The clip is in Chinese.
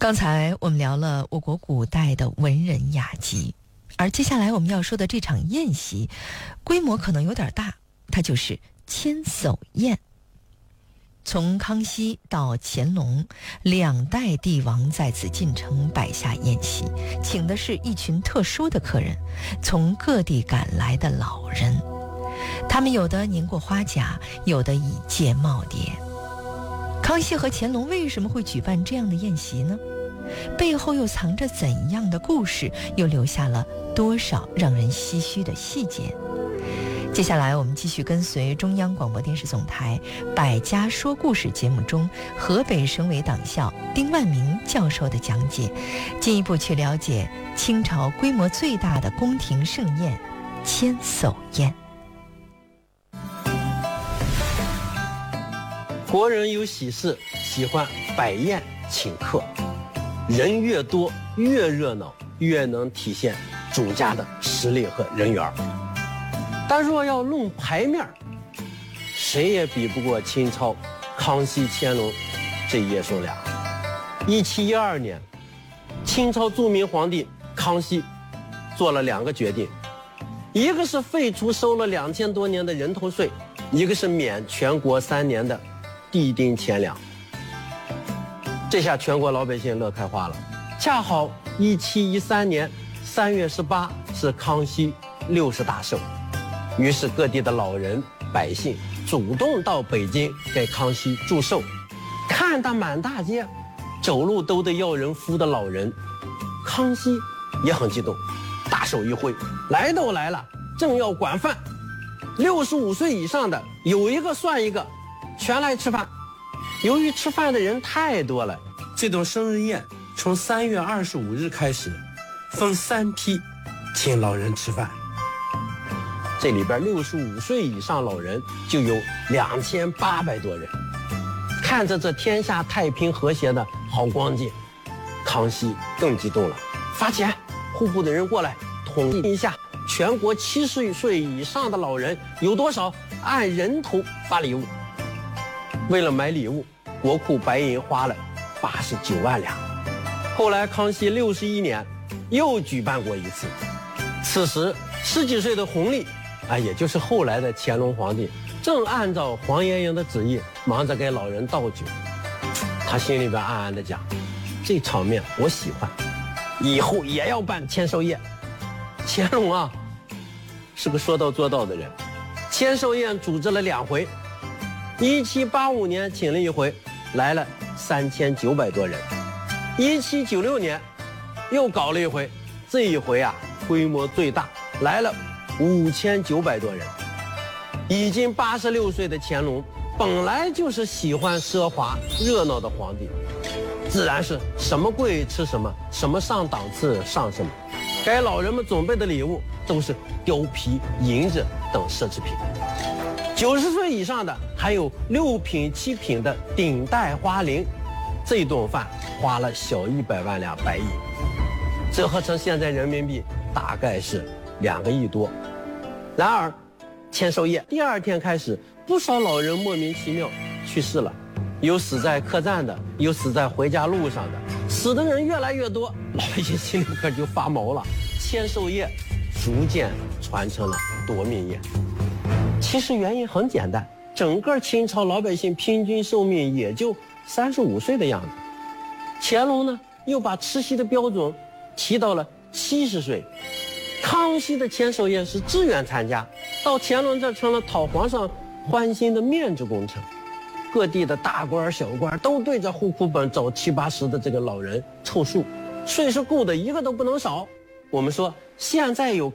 刚才我们聊了我国古代的文人雅集，而接下来我们要说的这场宴席规模可能有点大，它就是千叟宴。从康熙到乾隆2代帝王在此进城摆下宴席，请的是一群特殊的客人，从各地赶来的老人，他们有的年过花甲，有的已届耄耋。康熙和乾隆为什么会举办这样的宴席呢？背后又藏着怎样的故事，又留下了多少让人唏嘘的细节？接下来我们继续跟随中央广播电视总台百家说故事节目中河北省委党校丁万明教授的讲解，进一步去了解清朝规模最大的宫廷盛宴千叟宴。 国人有喜事喜欢摆宴请客，人越多越热闹，越能体现主家的实力和人缘。但若要论牌面，谁也比不过清朝康熙、乾隆这爷孙俩。1712年，清朝著名皇帝康熙做了2个决定，一个是废除收了2000多年的人头税，一个是免全国3年的地丁钱粮。这下全国老百姓乐开花了。恰好1713年3月18是康熙60大寿，于是各地的老人百姓主动到北京给康熙祝寿，看他满大街走路都得要人扶的老人，康熙也很激动，大手一挥，来都来了，正要管饭，65岁以上的有一个算一个，全来吃饭。由于吃饭的人太多了，这顿生日宴从3月25日开始，分3批请老人吃饭。这里边65岁以上老人就有2800多人。看着这天下太平和谐的好光景，康熙更激动了，发钱，户户的人过来统计一下全国70岁以上的老人有多少，按人头发礼物。为了买礼物，国库白银花了89万两。后来康熙61年又举办过一次，此时10几岁的弘历也就是后来的乾隆皇帝，正按照黄爷爷的旨意忙着给老人倒酒。他心里边暗暗地讲，这场面我喜欢，以后也要办千叟宴。乾隆是个说到做到的人，千叟宴组织了2回，1785年请了1回，来了3900多人。1796年又搞了1回，这一回规模最大，来了5900多人。已经86岁的乾隆本来就是喜欢奢华热闹的皇帝，自然是什么贵吃什么，什么上档次上什么。给老人们准备的礼物都是貂皮、银子等奢侈品。90岁以上的还有6品7品的顶戴花翎。这顿饭花了小100万两白银，折合成现在人民币大概是2个亿多。然而千叟宴第2天开始，不少老人莫名其妙去世了，有死在客栈的，有死在回家路上的，死的人越来越多，老百姓心里可就发毛了。千叟宴逐渐传成了夺命宴。其实原因很简单，整个清朝老百姓平均寿命也就35岁的样子。乾隆呢又把吃席的标准提到了70岁。康熙的千叟宴是自愿参加，到乾隆这成了讨皇上欢心的面子工程。各地的大官小官都对着户库本找7、80的这个老人凑数，岁数够的一个都不能少。我们说现在有